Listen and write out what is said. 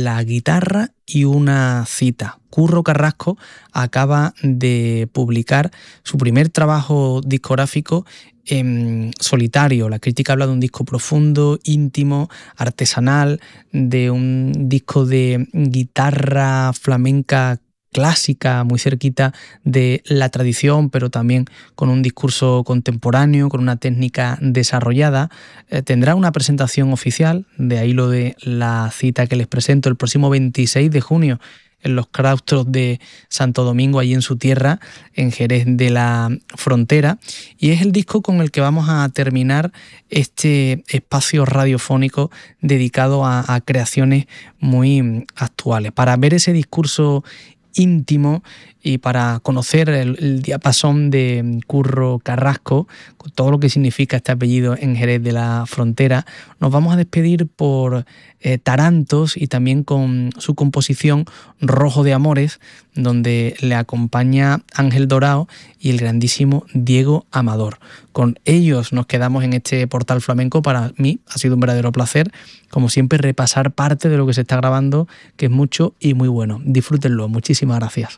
la guitarra y una cita. Curro Carrasco acaba de publicar su primer trabajo discográfico en solitario. La crítica habla de un disco profundo, íntimo, artesanal, de un disco de guitarra flamenca clásica, muy cerquita de la tradición, pero también con un discurso contemporáneo, con una técnica desarrollada. Tendrá una presentación oficial, de ahí lo de la cita que les presento, el próximo 26 de junio en los claustros de Santo Domingo, allí en su tierra, en Jerez de la Frontera. Y es el disco con el que vamos a terminar este espacio radiofónico dedicado a creaciones muy actuales. Para ver ese discurso íntimo y para conocer el diapasón de Curro Carrasco, con todo lo que significa este apellido en Jerez de la Frontera, nos vamos a despedir por Tarantos y también con su composición Rojo de Amores, donde le acompaña Ángel Dorao y el grandísimo Diego Amador. Con ellos nos quedamos en este portal flamenco. Para mí ha sido un verdadero placer, como siempre, repasar parte de lo que se está grabando, que es mucho y muy bueno. Disfrútenlo. Muchísimas gracias.